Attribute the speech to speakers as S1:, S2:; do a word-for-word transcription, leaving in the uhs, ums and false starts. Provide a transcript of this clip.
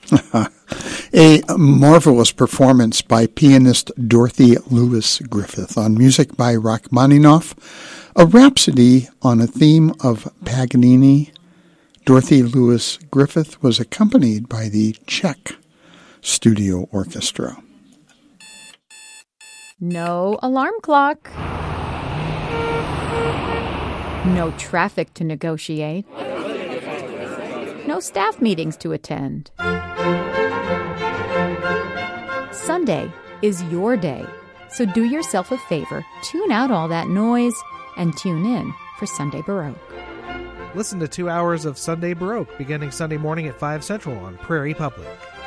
S1: A marvelous performance by pianist Dorothy Lewis Griffith on music by Rachmaninoff, a rhapsody on a theme of Paganini. Dorothy Lewis Griffith was accompanied by the Czech Studio Orchestra.
S2: No alarm clock. No traffic to negotiate. No staff meetings to attend. Sunday is your day, so do yourself a favor, tune out all that noise, and tune in for Sunday Baroque.
S3: Listen to two hours of Sunday Baroque beginning Sunday morning at five Central on Prairie Public.